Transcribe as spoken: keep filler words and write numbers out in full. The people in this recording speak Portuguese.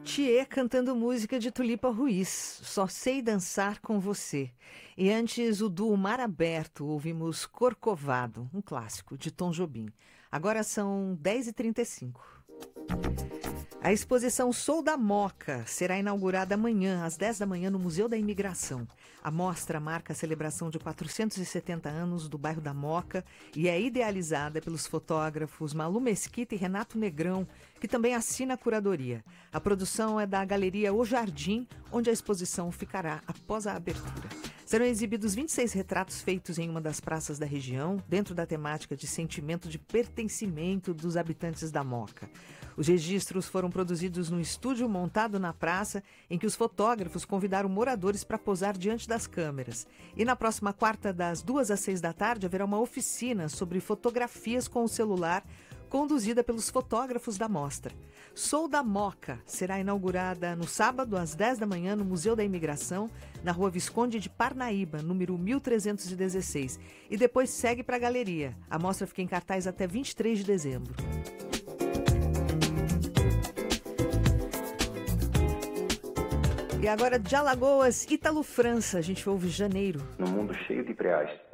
Thier cantando música de Tulipa Ruiz, Só Sei Dançar Com Você. E antes o duo Mar Aberto, ouvimos Corcovado, um clássico de Tom Jobim. Agora são dez e trinta e cinco. A exposição Sou da Moca será inaugurada amanhã, às dez da manhã, no Museu da Imigração. A mostra marca a celebração de quatrocentos e setenta anos do bairro da Moca e é idealizada pelos fotógrafos Malu Mesquita e Renato Negrão, que também assina a curadoria. A produção é da Galeria O Jardim, onde a exposição ficará após a abertura. Serão exibidos vinte e seis retratos feitos em uma das praças da região, dentro da temática de sentimento de pertencimento dos habitantes da Moca. Os registros foram produzidos num estúdio montado na praça, em que os fotógrafos convidaram moradores para posar diante das câmeras. E na próxima quarta, das duas às seis da tarde, haverá uma oficina sobre fotografias com o celular, conduzida pelos fotógrafos da mostra. Sou da Moca será inaugurada no sábado, às dez da manhã, no Museu da Imigração, na Rua Visconde de Parnaíba, número mil trezentos e dezesseis. E depois segue para a galeria. A mostra fica em cartaz até vinte e três de dezembro. E agora de Alagoas, Ítalo França, a gente ouve Janeiro. Num mundo cheio de preais,